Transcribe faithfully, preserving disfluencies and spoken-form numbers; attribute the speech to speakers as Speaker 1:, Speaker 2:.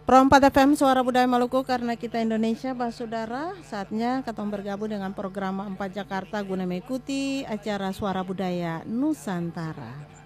Speaker 1: Pro empat F M Suara Budaya Maluku, karena kita Indonesia, Bah Saudara. Saatnya ketemu bergabung dengan program empat Jakarta guna mengikuti acara Suara Budaya Nusantara.